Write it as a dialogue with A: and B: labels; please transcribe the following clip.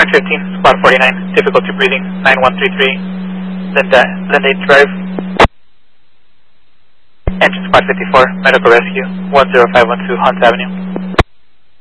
A: Squad 15, Squad 49, difficulty breathing, 9133, Linda Drive. Engine Squad 54, medical rescue, 10512 Hunt Avenue.